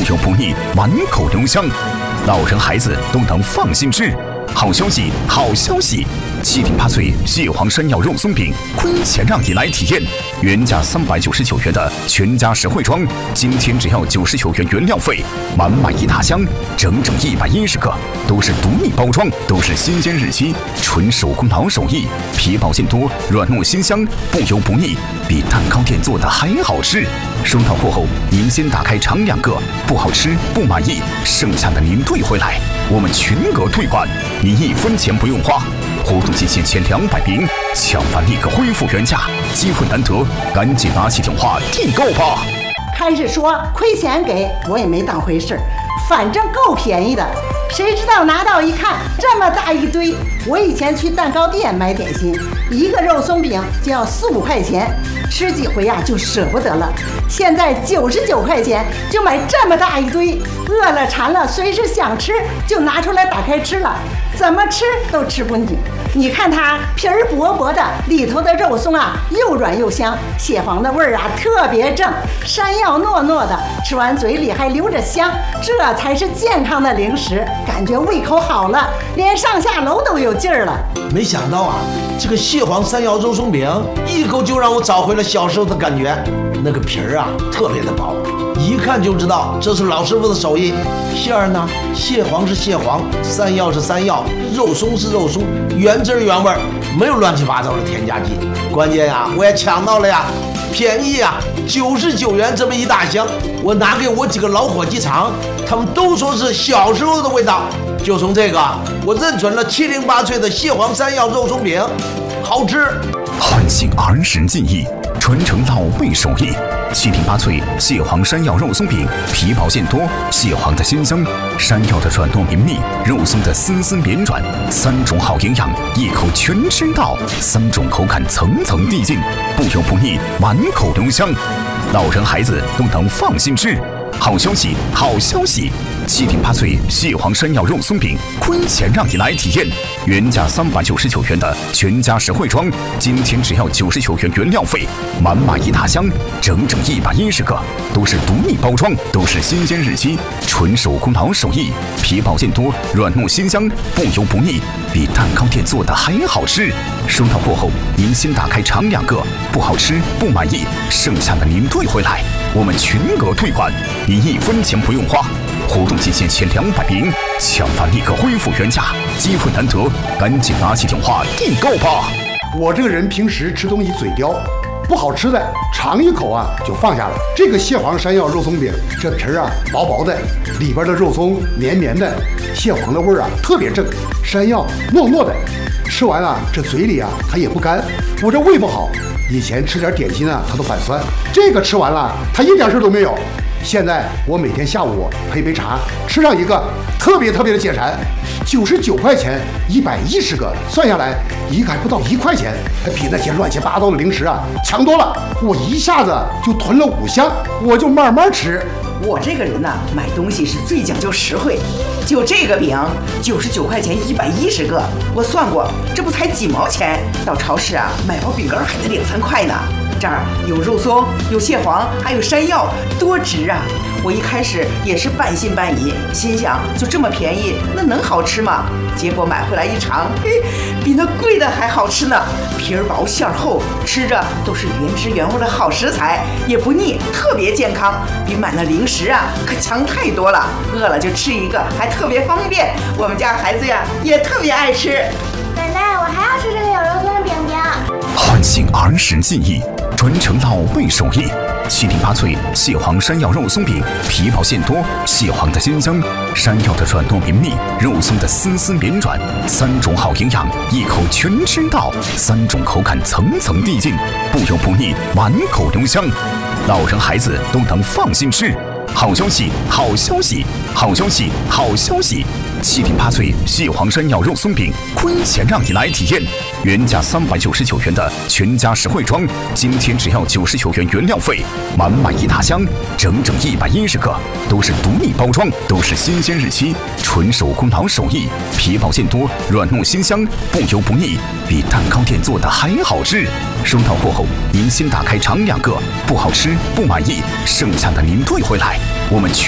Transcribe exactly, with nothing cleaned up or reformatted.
油不腻，满口留香，老人孩子都能放心吃。好消息，好消息！七顶八脆蟹黄山药肉松饼，亏钱让你来体验。原价三百九十九元的全家实惠装，今天只要九十九元原料费，满满一大箱，整整一百一十个，都是独立包装，都是新鲜日期，纯手工老手艺，皮薄馅多，软糯鲜香，不油不腻，比蛋糕店做的还好吃。收到货后，您先打开尝两个，不好吃不满意，剩下的您退回来，我们全额退款，你一分钱不用花。活动期限前两百名，抢完立刻恢复原价，机会难得，赶紧拿起电话订购吧。 开始说亏钱给我也没当回事，反正够便宜的。谁知道拿到一看，这么大一堆！我以前去蛋糕店买点心，一个肉松饼就要四五块钱，吃几回呀、啊、就舍不得了。现在九十九块钱就买这么大一堆，饿了馋了，随时想吃就拿出来打开吃了，怎么吃都吃不腻。你看它皮儿薄薄的，里头的肉松啊又软又香，蟹黄的味儿啊特别正，山药糯糯的，吃完嘴里还留着香，这才是健康的零食。感觉胃口好了，连上下楼都有劲儿了。 没想到啊，这个蟹黄山药肉松饼一口就让我找回了小时候的感觉。那个皮儿啊特别的薄，一看就知道这是老师傅的手艺。馅儿呢，蟹黄是蟹黄，山药是山药，肉松是肉松，原汁原味，没有乱七八糟的添加剂。关键呀，我也抢到了呀，便宜呀，九十九元这么一大箱，我拿给我几个老伙计尝，他们都说是小时候的味道。就从这个，我认准了七零八脆的蟹黄山药肉松饼，好吃。 唤醒儿时记忆，传承老辈手艺。七零八脆蟹黄山药肉松饼，皮薄馅多，蟹黄的鲜香，山药的软糯绵密，肉松的丝丝绵软，三种好营养，一口全吃到，三种口感层层递进，不油不腻，满口留香，老人孩子都能放心吃。好消息，好消息！七顶八脆蟹黄山药肉松饼，亏钱让你来体验。原价三百九十九元的全家实惠装，今天只要九十九元原料费，满满一大箱，整整一百一十个，都是独立包装，都是新鲜日期，纯手工老手艺，皮薄馅多，软糯鲜香，不油不腻，比蛋糕店做的还好吃。收到货后，您先打开尝两个，不好吃不满意，剩下的您退回来，我们全额退款，你一分钱不用花。活动期限前两百名，抢完立刻恢复原价，机会难得，赶紧拿起电话订购吧。 我这个人平时吃东西嘴刁，不好吃的尝一口啊就放下了。这个蟹黄山药肉松饼，这皮儿啊薄薄的，里边的肉松绵绵的，蟹黄的味儿啊特别正，山药糯糯的，吃完啊这嘴里啊它也不干。我这胃不好，以前吃点点心啊它都反酸，这个吃完了它一点事都没有。现在我每天下午配杯茶，吃上一个，特别特别的解馋。九十九块钱，一百一十个，算下来一个还不到一块钱，比那些乱七八糟的零食啊强多了。我一下子就囤了五箱，我就慢慢吃。 我这个人呢、啊，买东西是最讲究实惠。就这个饼，九十九块钱一百一十个，我算过，这不才几毛钱？到超市啊，买包饼干还得两三块呢。这儿有肉松，有蟹黄，还有山药，多值啊！我一开始也是半信半疑，心想就这么便宜，那能好吃吗？结果买回来一尝，嘿，比那贵的还好吃呢！皮儿薄馅儿厚，吃着都是原汁原味的好食材，也不腻，特别健康，比买那零食啊可强太多了。饿了就吃一个，还特别方便。我们家孩子呀也特别爱吃。 奶奶，我还要吃这个有肉松的饼饼。 唤醒儿时记忆，传承老辈手艺。七零八脆蟹黄山药肉松饼，皮薄馅多，蟹黄的鲜香，山药的软糯绵密，肉松的丝丝绵软，三种好营养，一口全吃到，三种口感层层递进，不油不腻，满口留香，老人孩子都能放心吃。好消息，好消息，好消息，好消息！七顶八脆蟹黄山药肉松饼，亏钱让你来体验。原价三百九十九元的全家实惠装，今天只要九十九元原料费，满满一大箱，整整一百一十个，都是独立包装，都是新鲜日期，纯手工老手艺，皮薄馅多，软糯鲜香，不油不腻，比蛋糕店做的还好吃。收到货后，您先打开尝两个，不好吃不满意，剩下的您退回来，我们全